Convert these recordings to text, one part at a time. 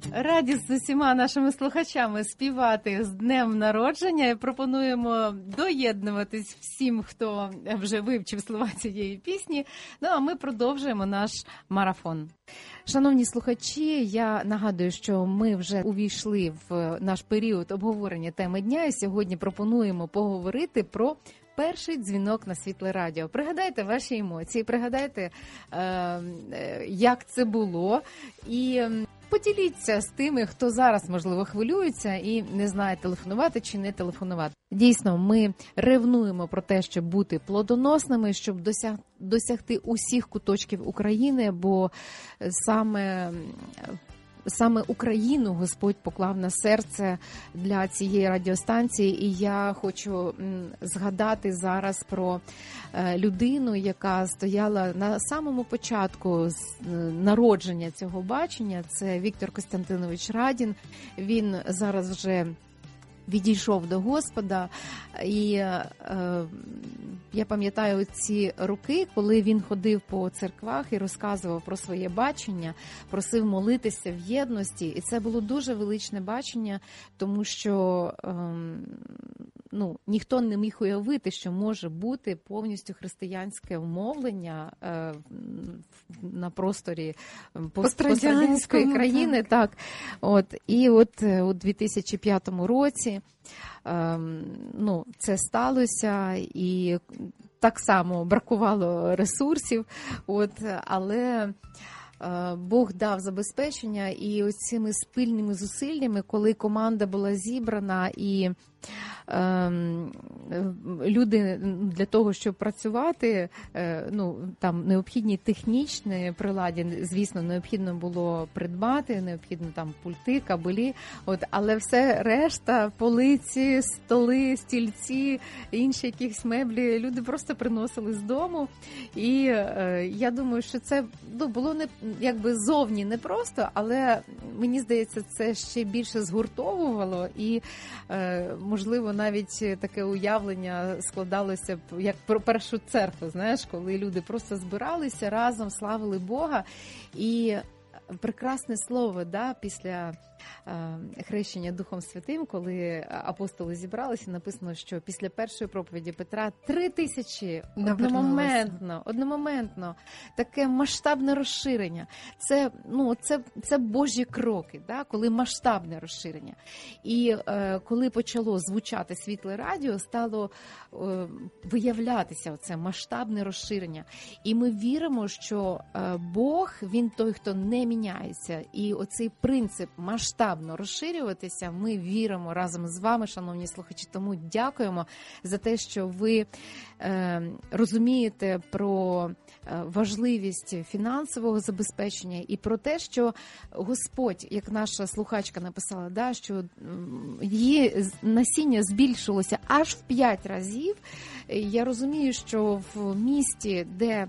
Раді з усіма нашими слухачами співати з днем народження. І пропонуємо доєднуватись всім, хто вже вивчив слова цієї пісні. Ну, а ми продовжуємо наш марафон. Шановні слухачі, я нагадую, що ми вже увійшли в наш період обговорення теми дня, і сьогодні пропонуємо поговорити про перший дзвінок на Світле Радіо. Пригадайте ваші емоції, пригадайте, як це було, і поділіться з тими, хто зараз, можливо, хвилюється і не знає, телефонувати чи не телефонувати. Дійсно, ми ревнуємо про те, щоб бути плодоносними, щоб досягти усіх куточків України, бо саме Україну Господь поклав на серце для цієї радіостанції. І я хочу згадати зараз про людину, яка стояла на самому початку народження цього бачення. Це Віктор Костянтинович Радін. Він зараз вже відійшов до Господа, і я пам'ятаю ці роки, коли він ходив по церквах і розказував про своє бачення, просив молитися в єдності, і це було дуже величне бачення, тому що ніхто не міг уявити, що може бути повністю християнське вмовлення на просторі пострадянської країни. Так. І у 2005 році це сталося, і так само бракувало ресурсів, але Бог дав забезпечення, і ось цими спільними зусиллями, коли команда була зібрана і люди для того, щоб працювати, там необхідні технічні приладі, звісно, необхідно було придбати, необхідно там пульти, кабелі, але все решта, полиці, столи, стільці, інші якісь меблі, люди просто приносили з дому. І я думаю, що це було зовні непросто, але мені здається, це ще більше згуртовувало і можливо, навіть таке уявлення складалося б як про першу церкву, знаєш, коли люди просто збиралися разом, славили Бога. І прекрасне слово, після хрещення Духом Святим, коли апостоли зібралися, написано, що після першої проповіді Петра 3000 одномоментно, таке масштабне розширення. Це Божі кроки, коли масштабне розширення. І коли почало звучати Світле Радіо, стало виявлятися це масштабне розширення. І ми віримо, що Бог, Він той, хто не міняється. І оцей принцип масштабно розширюватися, ми віримо разом з вами, шановні слухачі. Тому дякуємо за те, що ви розумієте про важливість фінансового забезпечення і про те, що Господь, як наша слухачка написала, що її насіння збільшилося аж в 5 разів. Я розумію, що в місті, де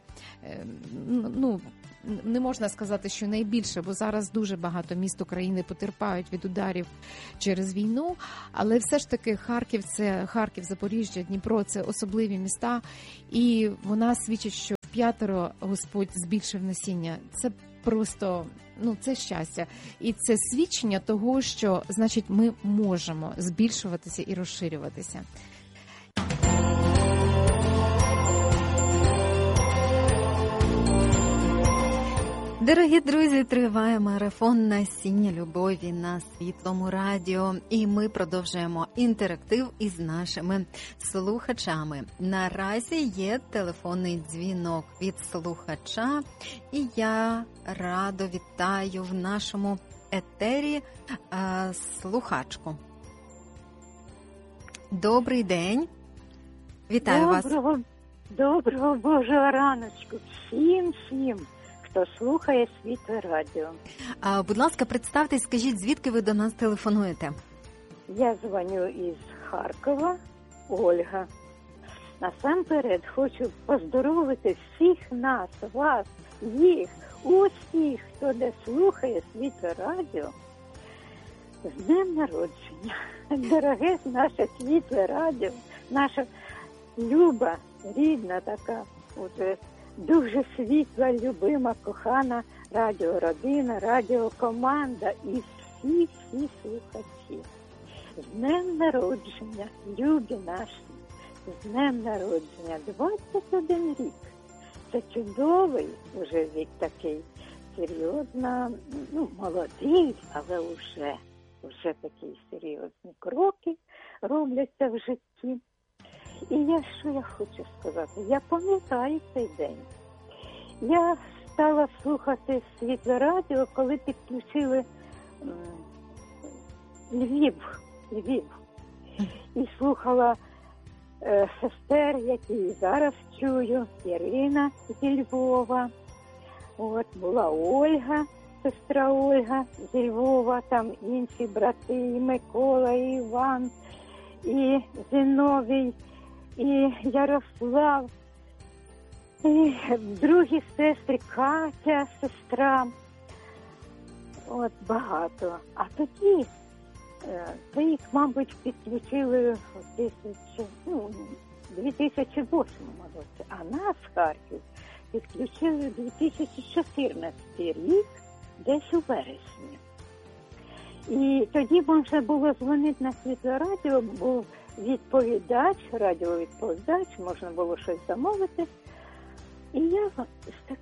не можна сказати, що найбільше, бо зараз дуже багато міст України потерпають від ударів через війну, але все ж таки Харків, Запоріжжя, Дніпро – це особливі міста, і вона свідчить, що в 5 Господь збільшив насіння. Це просто, це щастя. І це свідчення того, що, значить, ми можемо збільшуватися і розширюватися. Дорогі друзі, триває марафон насіння любові на Світлому Радіо, і ми продовжуємо інтерактив із нашими слухачами. Наразі є телефонний дзвінок від слухача, і я радо вітаю в нашому етері слухачку. Добрий день. Вітаю вас. Доброго Божого раночку всім, хто слухає Світле Радіо. Будь ласка, представтесь, скажіть, звідки ви до нас телефонуєте? Я дзвоню із Харкова, Ольга. Насамперед хочу поздоровити всіх нас, вас, їх, усіх, хто не слухає Світле Радіо, з днем народження. Дороге наше Світле Радіо, наша люба, рідна така, дуже світла, любима, кохана радіородина, радіокоманда і всі слухачі. З днем народження, любі наші, з днем народження, 21 рік. Це чудовий уже вік такий, серйозно, молодий, але вже такі серйозні кроки робляться в житті. І що я хочу сказати? Я пам'ятаю цей день. Я стала слухати Світле радіо, коли підключили Львів. І слухала сестер, які зараз чую, Ірина зі Львова. Була Ольга, сестра Ольга зі Львова, там інші брати, і Микола, і Іван, і Зіновій, і Ярослав, і другі сестри, Катя, сестра. Багато. А тоді, це їх, мабуть, підключили в 2008 році, а нас, Харків, підключили в 2014 рік, десь у вересні. І тоді можна було дзвонити на Світле радіо, був радіовідповідач, можна було щось замовити. І я з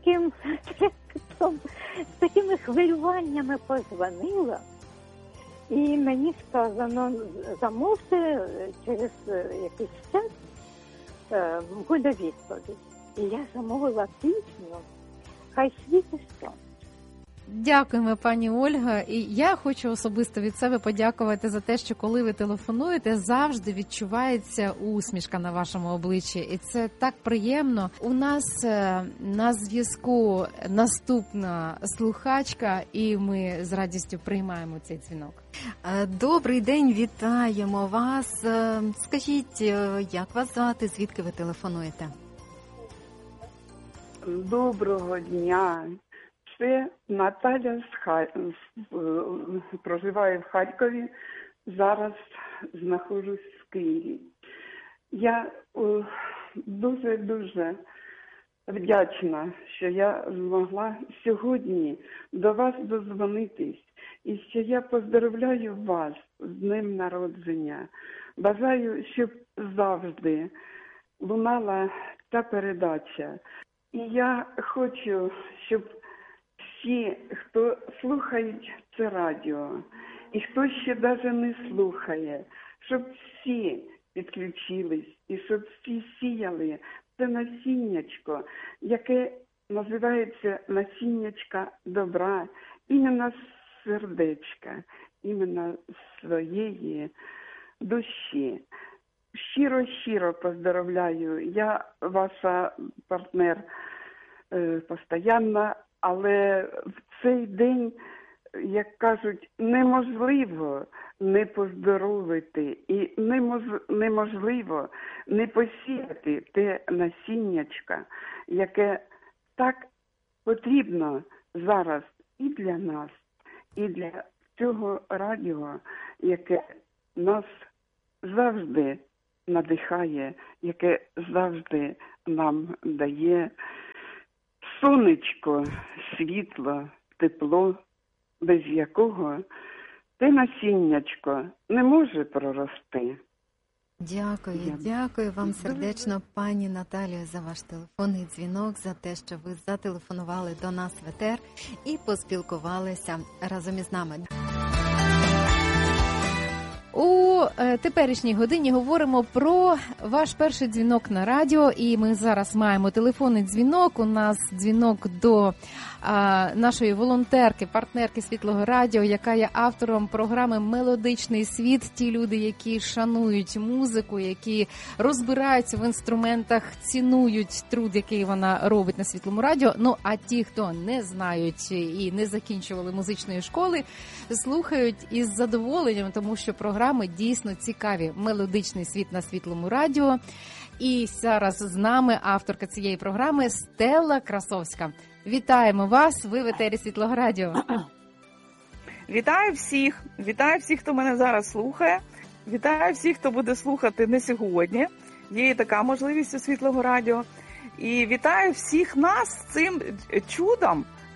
такими хвилюваннями позвонила, і мені сказано, замовте, через якийсь час буде відповідь. І я замовила пісню «Хай світить сонце». Дякуємо, пані Ольга. І я хочу особисто від себе подякувати за те, що коли ви телефонуєте, завжди відчувається усмішка на вашому обличчі. І це так приємно. У нас на зв'язку наступна слухачка, і ми з радістю приймаємо цей дзвінок. Добрий день, вітаємо вас. Скажіть, як вас звати, звідки ви телефонуєте? Доброго дня. Це Наталя проживає в Харкові, зараз знаходжусь в Києві. Я дуже вдячна, що я змогла сьогодні до вас додзвонитись і що я поздоровляю вас з днем народження. Бажаю, щоб завжди лунала та передача. І я хочу, щоб всі, хто слухають це радіо, і хто ще навіть не слухає, щоб всі підключились, і щоб всі сіяли це насіннячко, яке називається насіннячка добра, іменно з сердечка, іменно з своєї душі. Щиро поздоровляю. Я ваша партнер постійно, але в цей день, як кажуть, неможливо не поздоровити і неможливо не посіяти те насіннячка, яке так потрібно зараз і для нас, і для цього радіо, яке нас завжди надихає, яке завжди нам дає сонечко, світло, тепло, без якого те насіннячко не може прорости. Дякую вам сердечно, пані Наталію, за ваш телефонний дзвінок, за те, що ви зателефонували до нас в етер і поспілкувалися разом із нами. У теперішній годині говоримо про ваш перший дзвінок на радіо, і ми зараз маємо телефонний дзвінок. У нас дзвінок до нашої волонтерки, партнерки Світлого радіо, яка є автором програми «Мелодичний світ». Ті люди, які шанують музику, які розбираються в інструментах, цінують труд, який вона робить на Світлому радіо. Ну, а ті, хто не знають і не закінчували музичної школи, слухають із задоволенням, тому що програми дійсно цікаві. «Мелодичний світ» на Світлому радіо. І зараз з нами авторка цієї програми Стелла Красовська. Вітаємо вас, ви в етері Світлого радіо. Вітаю всіх, хто мене зараз слухає. Вітаю всіх, хто буде слухати не сьогодні. Є і така можливість у Світлого радіо. І вітаю всіх нас з цим чудом,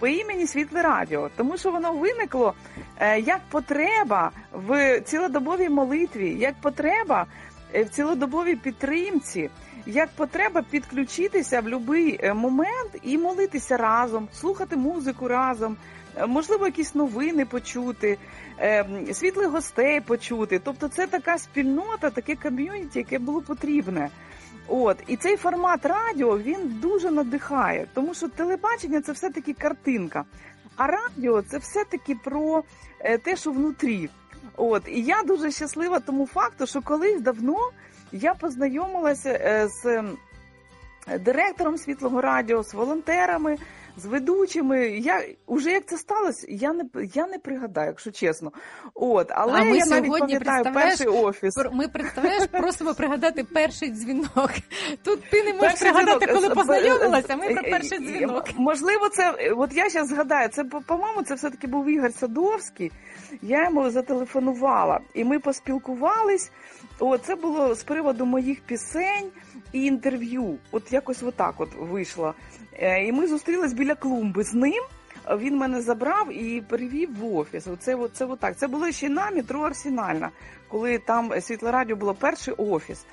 по імені Світле Радіо, тому що воно виникло як потреба в цілодобовій молитві, як потреба в цілодобовій підтримці, як потреба підключитися в будь-який момент і молитися разом, слухати музику разом, можливо, якісь новини почути, світлих гостей почути. Тобто це така спільнота, таке ком'юніті, яке було потрібне. І цей формат радіо, він дуже надихає, тому що телебачення – це все-таки картинка, а радіо – це все-таки про те, що внутрі. І я дуже щаслива тому факту, що колись давно я познайомилася з директором Світлого Радіо, з волонтерами, з ведучими. Як це сталося, я не пригадаю, якщо чесно. Але я навіть пам'ятаю перший офіс. Ми, просимо пригадати перший дзвінок. Тут ти не можеш пригадати, коли познайомилася, а ми про перший дзвінок. Можливо, це, я зараз згадаю, це, по-моєму, це все-таки був Ігор Садовський. Я йому зателефонувала, і ми поспілкувались. Це було з приводу моїх пісень і інтерв'ю. Якось отак вийшло. І ми зустрілись біля клумби з ним. Він мене забрав і перевів в офіс. Це отак. Це було ще на метро Арсенальна, коли там Світле Радіо було перший офіс.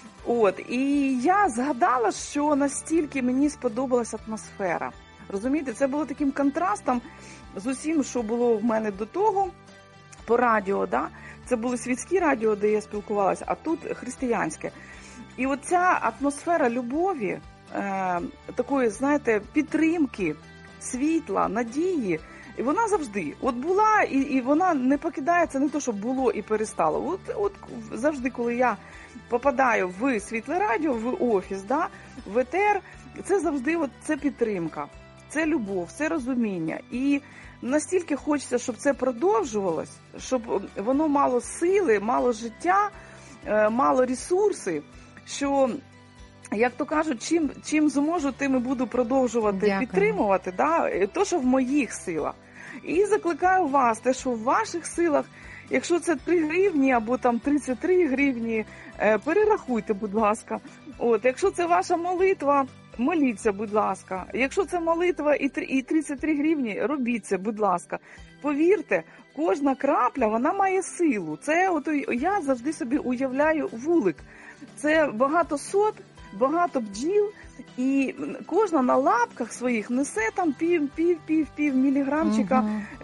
І я згадала, що настільки мені сподобалася атмосфера. Розумієте, це було таким контрастом з усім, що було в мене до того по радіо, да? Це були світські радіо, де я спілкувалася, а тут християнське. І оця атмосфера любові, такої, знаєте, підтримки, світла, надії, і вона завжди була, і вона не покидається, не то, що було і перестало. Завжди, коли я попадаю в Світле Радіо, в офіс, да, в етер, це завжди це підтримка, це любов, це розуміння. І настільки хочеться, щоб це продовжувалось, щоб воно мало сили, мало життя, мало ресурси, що, як то кажуть, чим зможу, тим і буду продовжувати підтримувати, да, то, що в моїх силах. І закликаю вас, те, що в ваших силах, якщо це 3 гривні або там 33 гривні, перерахуйте, будь ласка. Якщо це ваша молитва, моліться, будь ласка. Якщо це молитва і 33 гривні, робіть це, будь ласка. Повірте, кожна крапля, вона має силу. Це я завжди собі уявляю вулик. Це багато сот, багато бджіл, і кожна на лапках своїх несе там пів міліграмчика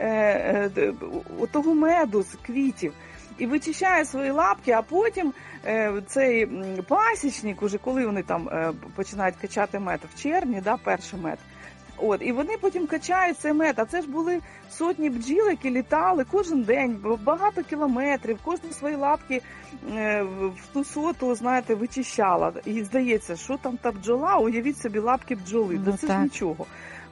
того меду з квітів. І вичищає свої лапки, а потім цей пасічник, уже коли вони там починають качати мед в червні, да, перший мед, і вони потім качають цей мед, а це ж були сотні бджіл, які літали кожен день, багато кілометрів, кожні свої лапки в ту соту, знаєте, вичищала. І здається, що там та бджола, уявіть собі лапки бджоли, це ж нічого.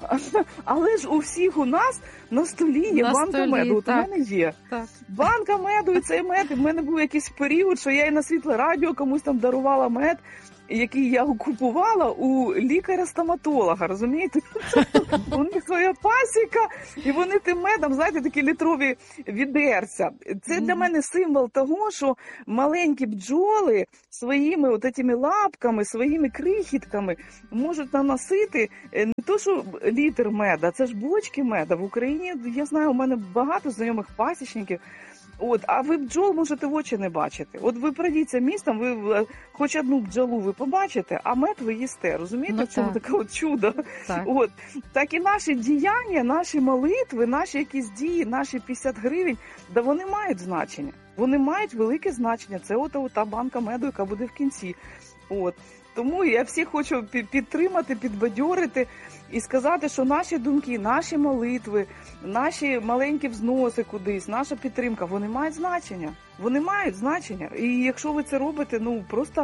Але ж у всіх у нас на столі є банка меду. От у мене є. Так. Банка меду і цей мед. І в мене був якийсь період, що я і на Світле Радіо комусь там дарувала мед, який я купувала у лікаря-стоматолога, розумієте? У них своя пасіка, і вони тим медом, знаєте, такі літрові відерця. Це для мене символ того, що маленькі бджоли своїми отими лапками, своїми крихітками можуть наносити не то, що літр меда, це ж бочки меда. В Україні, я знаю, у мене багато знайомих пасічників. А ви бджол можете в очі не бачити. Ви пройдіться містом, ви хоч одну бджолу ви побачите, а мед ви їсте. Розумієте, в чому таке чудо? Так. Так і наші діяння, наші молитви, наші якісь дії, наші 50 гривень, да вони мають значення. Вони мають велике значення. Це та банка меду, яка буде в кінці. Тому я всіх хочу підтримати, підбадьорити і сказати, що наші думки, наші молитви, наші маленькі взноси кудись, наша підтримка, вони мають значення. Вони мають значення. І якщо ви це робите, просто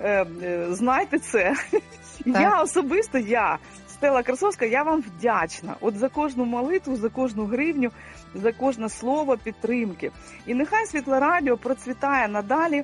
знайте це. Я особисто, Стелла Красовська, я вам вдячна. За кожну молитву, за кожну гривню, за кожне слово підтримки. І нехай Світле Радіо процвітає надалі.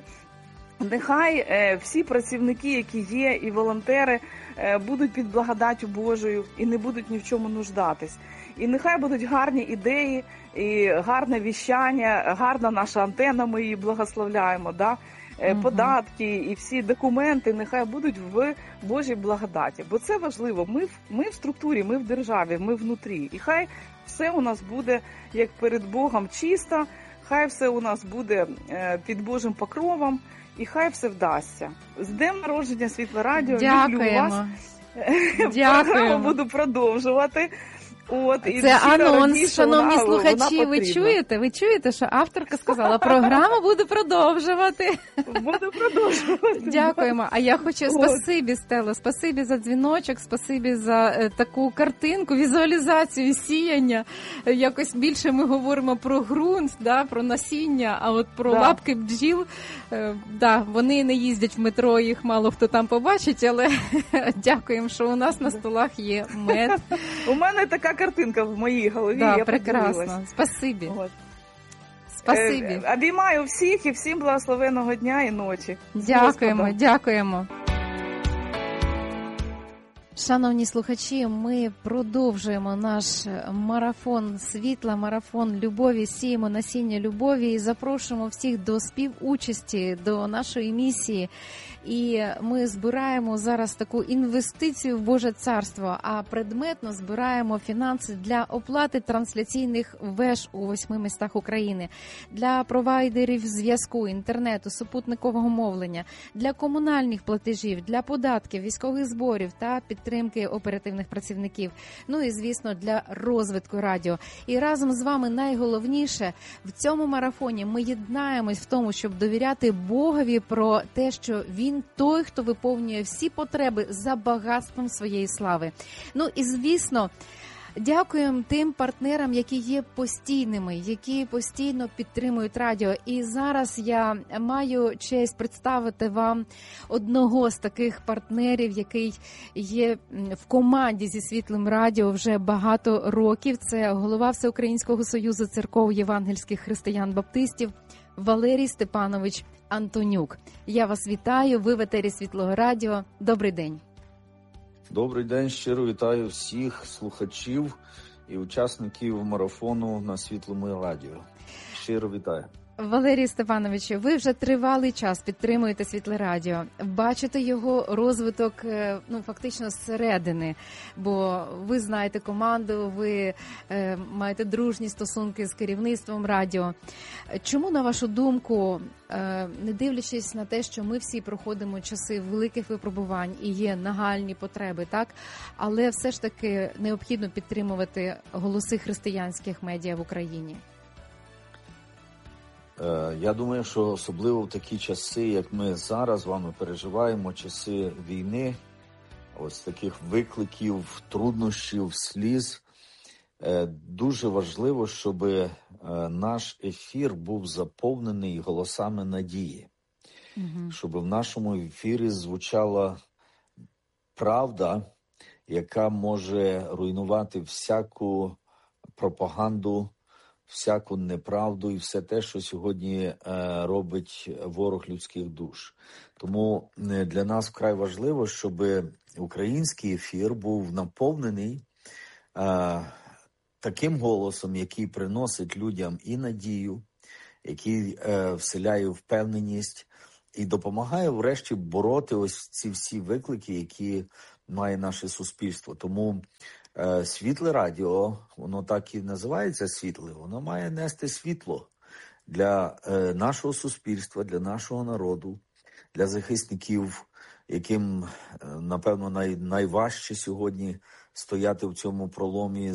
Нехай всі працівники, які є, і волонтери, будуть під благодаттю Божою і не будуть ні в чому нуждатись. І нехай будуть гарні ідеї, і гарне віщання, гарна наша антенна, ми її благословляємо. Да? податки і всі документи нехай будуть в Божій благодаті. Бо це важливо. Ми в структурі, ми в державі, ми внутрі. І хай все у нас буде, як перед Богом, чисто, хай все у нас буде під Божим покровом, і хай все вдасться. З днем народження Світле Радіо. Люблю вас. Програму буду продовжувати. Це анонс, шановні слухачі, ви чуєте? Ви чуєте, що авторка сказала, програму буду продовжувати. Буду продовжувати. Дякуємо. А я хочу, спасибі, Стело, спасибі за дзвіночок, спасибі за таку картинку, візуалізацію, сіяння. Якось більше ми говоримо про ґрунт, да, про насіння, а от про лапки бджіл, вони не їздять в метро, їх мало хто там побачить, але дякуємо, що у нас на столах є мед. У мене така картинка в моїй голові, я прекрасно. подивилась. Спасибі. Спасибі. Обіймаю всіх і всім благословенного дня і ночі. Дякуємо. Шановні слухачі, ми продовжуємо наш марафон світла, марафон любові, сіємо насіння любові і запрошуємо всіх до співучасті, до нашої місії. І ми збираємо зараз таку інвестицію в Боже Царство, а предметно збираємо фінанси для оплати трансляційних веж у 8 містах України, для провайдерів зв'язку, інтернету, супутникового мовлення, для комунальних платежів, для податків, військових зборів та підтримки оперативних працівників. Ну і, звісно, для розвитку радіо. І разом з вами найголовніше, в цьому марафоні ми єднаємось в тому, щоб довіряти Богові про те, що Він той, хто виповнює всі потреби за багатством своєї слави. Ну і, звісно, дякуємо тим партнерам, які є постійними, які постійно підтримують радіо. І зараз я маю честь представити вам одного з таких партнерів, який є в команді зі Світлим Радіо вже багато років. Це голова Всеукраїнського союзу церков євангельських християн-баптистів Валерій Степанович Антонюк. Я вас вітаю, ви в етері Світлого Радіо. Добрий день. Добрий день, щиро вітаю всіх слухачів і учасників марафону на Світлому Радіо. Щиро вітаю. Валерій Степановичу, ви вже тривалий час підтримуєте Світле Радіо. Бачите його розвиток, фактично зсередини, бо ви знаєте команду, ви маєте дружні стосунки з керівництвом радіо. Чому, на вашу думку, не дивлячись на те, що ми всі проходимо часи великих випробувань і є нагальні потреби, так? Але все ж таки необхідно підтримувати голоси християнських медіа в Україні? Я думаю, що особливо в такі часи, як ми зараз з вами переживаємо, часи війни, ось таких викликів, труднощів, сліз, дуже важливо, щоб наш ефір був заповнений голосами надії. Щоб в нашому ефірі звучала правда, яка може руйнувати всяку пропаганду, всяку неправду і все те, що сьогодні робить ворог людських душ. Тому для нас вкрай важливо, щоб український ефір був наповнений таким голосом, який приносить людям і надію, який вселяє впевненість і допомагає врешті бороти ось ці всі виклики, які має наше суспільство. Тому Світле Радіо, воно так і називається світле, воно має нести світло для нашого суспільства, для нашого народу, для захисників, яким, напевно, найважче сьогодні стояти в цьому проломі,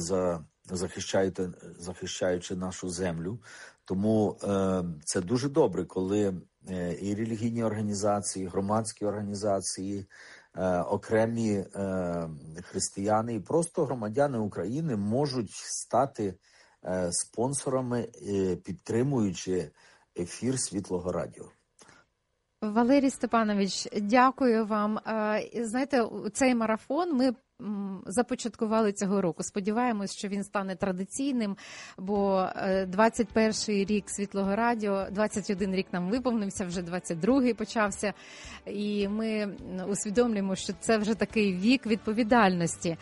захищаючи нашу землю. Тому це дуже добре, коли і релігійні організації, громадські організації, окремі християни і просто громадяни України можуть стати спонсорами, підтримуючи ефір Світлого Радіо. Валерій Степанович, дякую вам. Знаєте, цей марафон ми започаткували цього року. Сподіваємось, що він стане традиційним, бо 21-й рік Світлого Радіо, 21 рік нам виповнився, вже 22-й почався. І ми усвідомлюємо, що це вже такий вік відповідальності.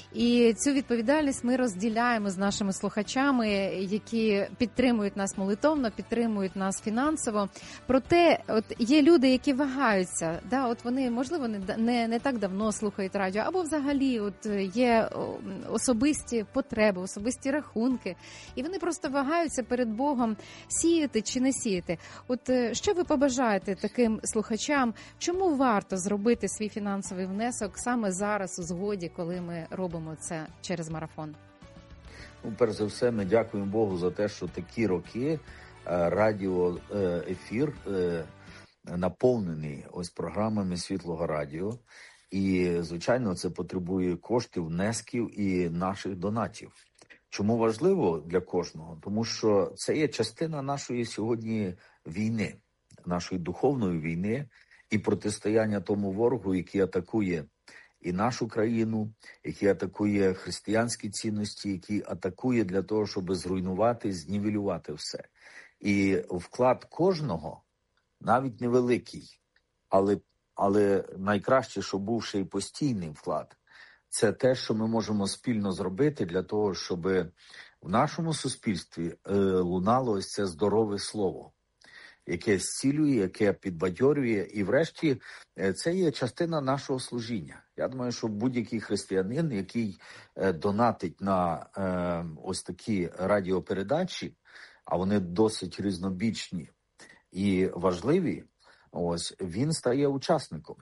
І цю відповідальність ми розділяємо з нашими слухачами, які підтримують нас молитовно, підтримують нас фінансово. Проте, от є люди, які вагаються, да, от вони, можливо, не так давно слухають радіо, або взагалі от є особисті потреби, особисті рахунки, і вони просто вагаються перед Богом, сіяти чи не сіяти. От що ви побажаєте таким слухачам, чому варто зробити свій фінансовий внесок саме зараз у згоді, коли ми робимо це через марафон? Ну, перш за все, ми дякуємо Богу за те, що такі роки радіоефір наповнений ось програмами Світлого Радіо. І, звичайно, це потребує коштів, внесків і наших донатів. Чому важливо для кожного? Тому що це є частина нашої сьогодні війни, нашої духовної війни і протистояння тому ворогу, який атакує і нашу країну, який атакує християнські цінності, який атакує для того, щоб зруйнувати, знівелювати все. І вклад кожного, навіть невеликий, але найкраще, щоб був ще й постійний вклад, це те, що ми можемо спільно зробити для того, щоб в нашому суспільстві лунало ось це здорове слово, яке зцілює, яке підбадьорює, і врешті це є частина нашого служіння. Я думаю, що будь-який християнин, який донатить на ось такі радіопередачі, а вони досить різнобічні і важливі, ось він стає учасником,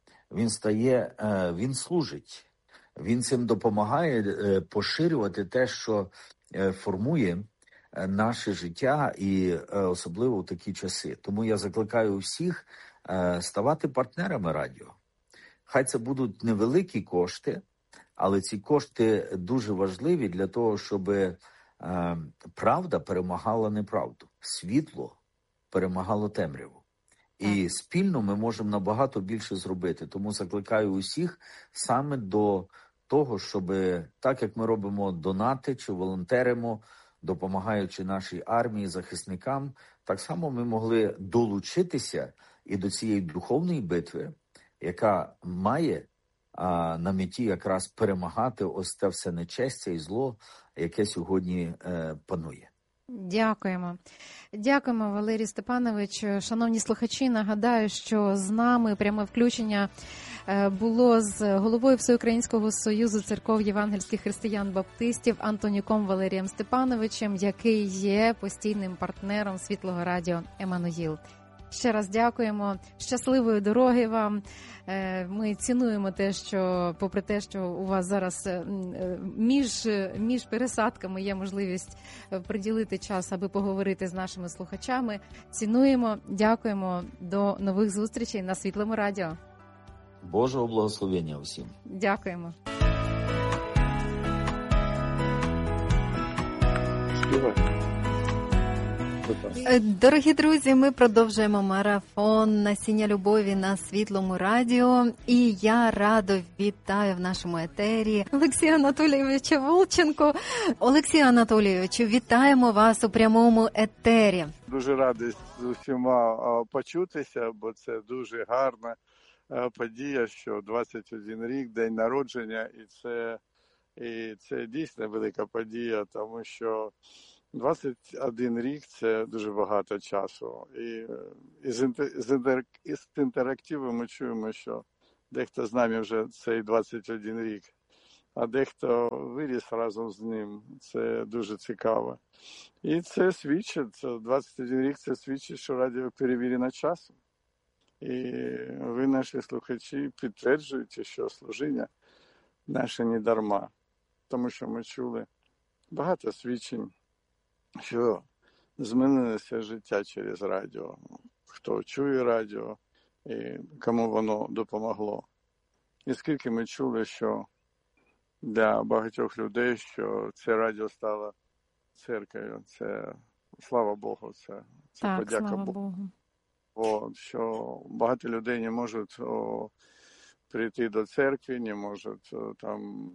він служить, він цим допомагає поширювати те, що формує наше життя, і особливо в такі часи. Тому я закликаю всіх ставати партнерами радіо. Хай це будуть невеликі кошти, але ці кошти дуже важливі для того, щоб правда перемагала неправду, світло перемагало темряву. І спільно ми можемо набагато більше зробити. Тому закликаю усіх саме до того, щоб так, як ми робимо донати чи волонтеримо, допомагаючи нашій армії, захисникам, так само ми могли долучитися і до цієї духовної битви, яка має на меті якраз перемагати ось те все нечестя і зло, яке сьогодні панує. Дякуємо. Дякуємо, Валерій Степанович. Шановні слухачі, нагадаю, що з нами пряме включення було з головою Всеукраїнського союзу церков євангельських християн-баптистів Антонюком Валерієм Степановичем, який є постійним партнером Світлого радіо «Еммануїл». Ще раз дякуємо. Щасливої дороги вам. Ми цінуємо те, що, попри те, що у вас зараз між пересадками є можливість приділити час, аби поговорити з нашими слухачами. Цінуємо, дякуємо. До нових зустрічей на Світлому радіо. Божого благословення усім. Дякуємо. Дорогі друзі, ми продовжуємо марафон «Насіння любові» на Світлому радіо. І я радо вітаю в нашому етері Олексія Анатолійовича Волченко. Олексію Анатолійовичу, вітаємо вас у прямому етері. Дуже радий з усіма почутися, бо це дуже гарна подія, що 21 рік, день народження, і це дійсно велика подія, тому що 21 рік – це дуже багато часу. І з інтерактиву ми чуємо, що дехто з нами вже цей 21 рік, а дехто виріс разом з ним. Це дуже цікаво. І це свідчить, 21 рік – це свідчить, що радіо перевірено часом. І ви, наші слухачі, підтверджуєте, що служіння наше не дарма. Тому що ми чули багато свідчень, що змінилося життя через радіо. Хто чує радіо і кому воно допомогло. І скільки ми чули, що для багатьох людей, що це радіо стало церквою, це слава Богу, це так, подяка слава Богу. Богу. Що багато людей не можуть прийти до церкви, не можуть там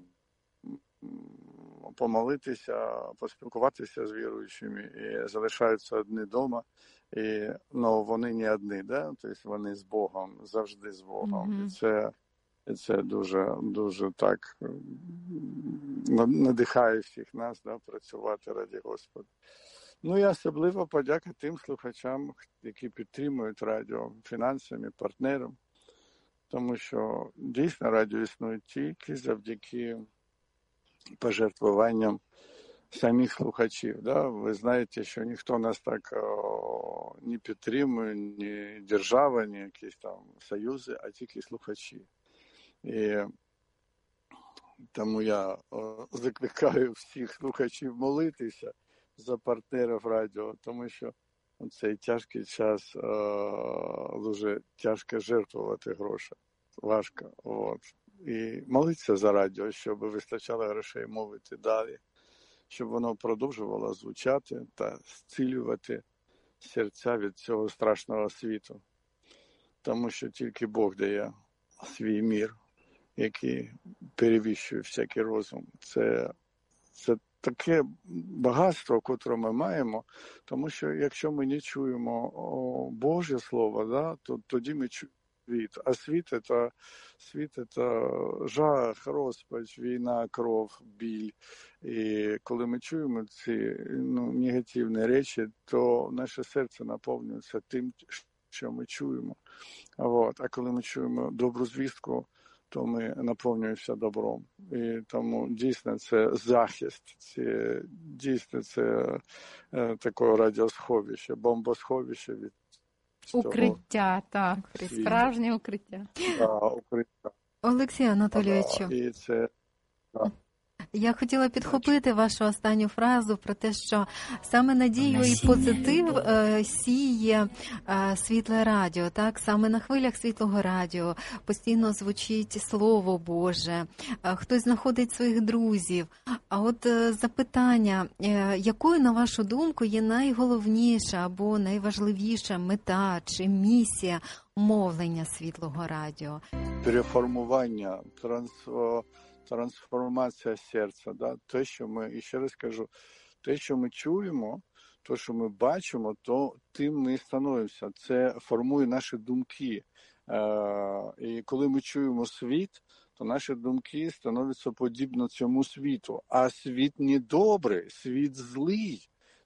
помолитися, поспілкуватися з віруючими і залишаються одні вдома. Но вони не одні, да? Тобто вони з Богом, завжди з Богом. І це І це дуже, дуже так надихає всіх нас, да, працювати раді Господа. Ну і особливо подяка тим слухачам, які підтримують радіо фінансами, партнерам, тому що дійсно радіо існує тільки завдяки пожертвуванням самих слухачів. Да? Ви знаєте, що ніхто нас так не підтримує, ні держава, ні якісь там союзи, а тільки слухачі. І тому я закликаю всіх слухачів молитися за партнерів радіо, тому що у цей тяжкий час дуже тяжко жертвувати гроші. Важко. От. І молитися за радіо, щоб вистачало грошей мовити далі, щоб воно продовжувало звучати та зцілювати серця від цього страшного світу. Тому що тільки Бог дає свій мір, який перевищує всякий розум. Це таке багатство, котре ми маємо, тому що якщо ми не чуємо Боже Слово, да, то тоді ми чуємо світ. А світ – це жах, розпач, війна, кров, біль. І коли ми чуємо ці негативні речі, то наше серце наповнюється тим, що ми чуємо. От. А коли ми чуємо добру звістку, то ми наповнюємося добром. І тому дійсно це захист, дійсно це таке радіосховище, бомбосховище від укриття, так, справжнє укриття. Укриття. Олексію Анатолійовичу, і це, я хотіла підхопити вашу останню фразу про те, що саме надію і позитив сіє світле радіо, так? Саме на хвилях світлого радіо постійно звучить Слово Боже, хтось знаходить своїх друзів. А от запитання, якою, на вашу думку, є найголовніша або найважливіша мета чи місія мовлення світлого радіо? Переформування, трансформація серця, да? Те, що ми, і ще раз кажу, те, що ми чуємо, те, що ми бачимо, то тим ми і становимося. Це формує наші думки. І коли ми чуємо світ, то наші думки становляться подібно цьому світу. А світ не добрий, світ злий.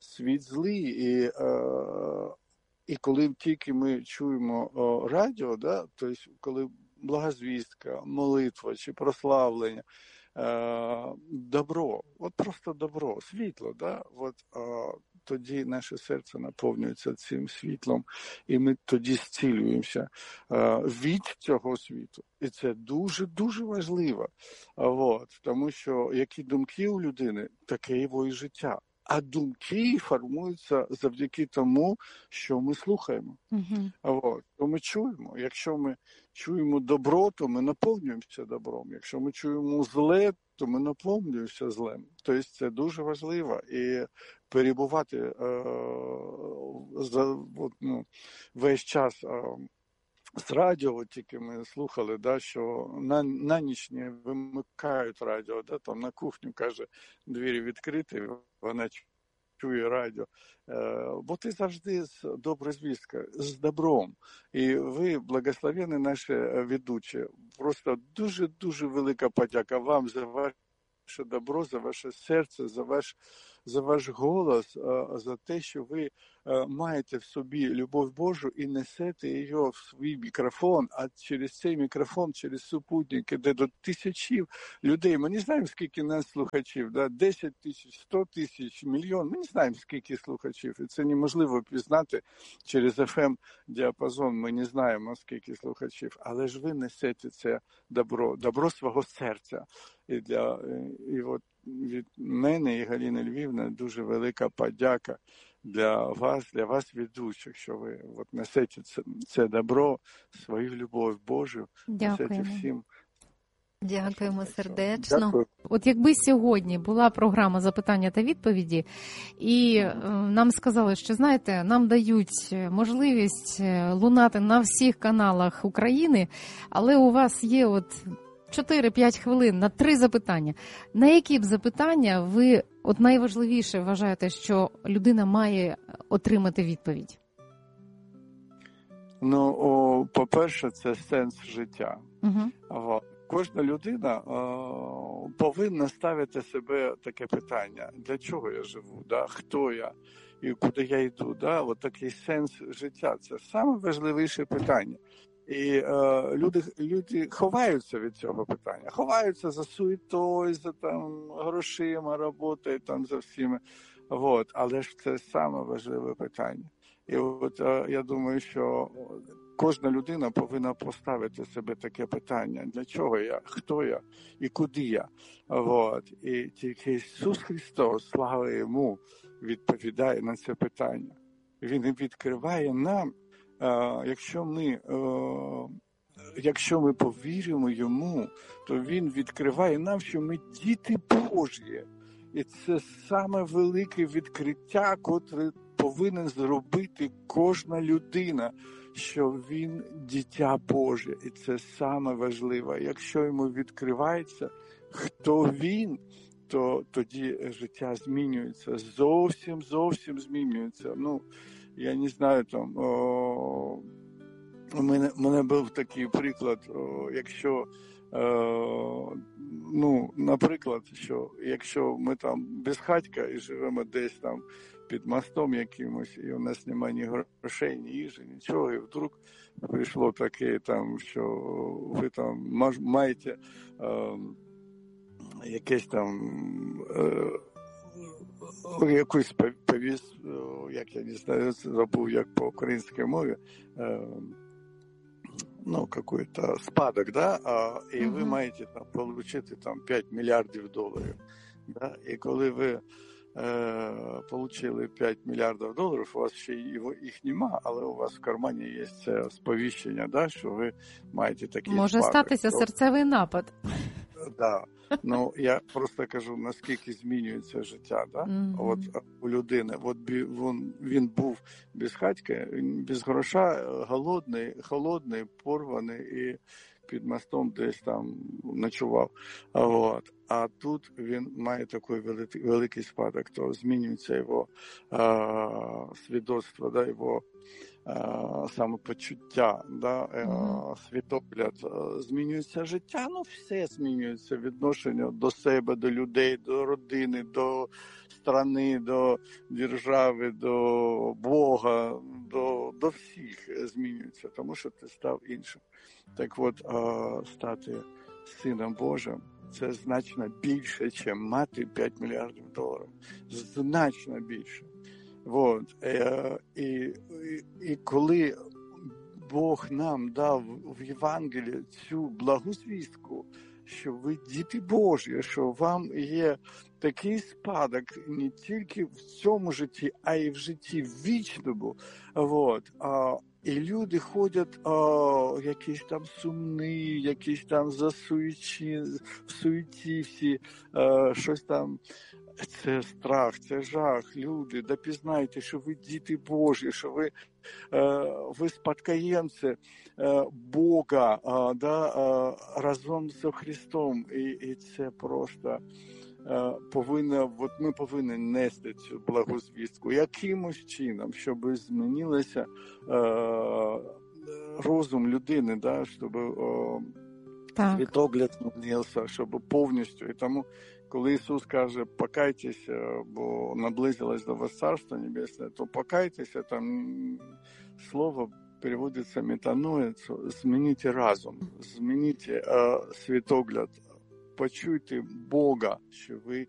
І коли тільки ми чуємо радіо, да, тобто коли благозвістка, молитва чи прославлення, добро, от просто добро, світло, да, от, тоді наше серце наповнюється цим світлом, і ми тоді зцілюємося від цього світу. І це дуже-дуже важливо, от, тому що які думки у людини, таке його і життя. А думки формуються завдяки тому, що ми слухаємо. От. То ми чуємо. Якщо ми чуємо добро, то ми наповнюємося добром. Якщо ми чуємо зле, то ми наповнюємося злем. Тобто це дуже важливо. І перебувати весь час з радіо, тільки ми слухали, да, що на ніч не вимикають радіо, да, там на кухню, каже, двері відкриті, вона чує радіо. Бо ти завжди з доброю звісткою, з добром. І ви, благословені наші ведучі, просто дуже-дуже велика подяка вам за ваше добро, за ваше серце, за ваш голос, за те, що ви маєте в собі любов Божу і несете її в свій мікрофон, а через цей мікрофон, через супутники, де до тисячів людей, ми не знаємо, скільки нас слухачів, да? 10 тисяч, 100 тисяч, мільйон, ми не знаємо, скільки слухачів, і це неможливо пізнати через FM-діапазон, ми не знаємо, скільки слухачів, але ж ви несете це добро свого серця. І от від мене і Галини Львівни дуже велика подяка для вас ведучих, що ви от несете це добро, свою любов Божу, несете всім. Дякуємо сердечно. Дякую. От якби сьогодні була програма запитання та відповіді, і нам сказали, що, знаєте, нам дають можливість лунати на всіх каналах України, але у вас є от 4-5 хвилин на 3 запитання. На які б запитання ви от найважливіше вважаєте, що людина має отримати відповідь? Ну, по-перше, це сенс життя. Угу. Кожна людина повинна ставити себе таке питання: для чого я живу, да? Хто я і куди я йду. Да? От такий сенс життя – це найважливіше питання. І люди ховаються від цього питання, ховаються за суєтою, за там грошима, роботою, там за всіми. Але ж це найважливіше питання. І от я думаю, що кожна людина повинна поставити себе таке питання: для чого я, хто я і куди я. І тільки Ісус Христос, слава Йому, відповідає на це питання. Він відкриває нам, якщо ми повіримо Йому, то Він відкриває нам, що ми діти Божі. І це саме велике відкриття, котре повинен зробити кожна людина, що він дитя Боже. І це саме важливе. Якщо йому відкривається, хто він, то тоді життя змінюється. Зовсім змінюється. Я не знаю, там, у мене був такий приклад, якщо, наприклад, що якщо ми там безхатька і живемо десь там під мостом якимось, і у нас немає ні грошей, ні їжі, нічого, і вдруг прийшло таке, там, що ви там маєте якесь там якусь як я не знаю, забув, як по українській мові, какой-то спадок, да, і ви маєте там отримати там $5 мільярдів. Да? І коли ви отримали $5 мільярдів, у вас ще їх нема, але у вас в кармані є це сповіщення, да, що ви маєте такий спадок. Може статися серцевий напад. Да. Я просто кажу, наскільки змінюється життя, да? От у людини. От він був безхатька, без гроша, холодний, порваний і під мостом десь там ночував. А тут він має такий великий спадок, то змінюється його свідоцтво, да, його самопочуття, да, світогляд, змінюється життя, все змінюється, відношення до себе, до людей, до родини, до страни, до держави, до Бога, до всіх змінюється, тому що ти став іншим. Так от, стати Сином Божим – це значно більше, ніж мати $5 мільярдів. Значно більше. І коли Бог нам дав в Євангелії цю благу звістку, що ви діти Божі, що вам є такий спадок не тільки в цьому житті, а й в житті вічному. І люди ходять якісь там сумні, якісь там в суеті всі, щось там. Це страх, це жах. Люди, допізнайте, що ви діти Божі, що ви спадкоємці Бога, разом з Христом. І це просто ми повинні нести цю благу звістку якимось чином, щоб змінилося розум людини, да, щоб світогляд змінився, щоб повністю. І тому, коли Ісус каже, покайтеся, бо наблизилось до вас Царство Небесне, то покайтеся, там слово переводиться метаноя, змініть разум, змініть світогляд, почуйте Бога, що ви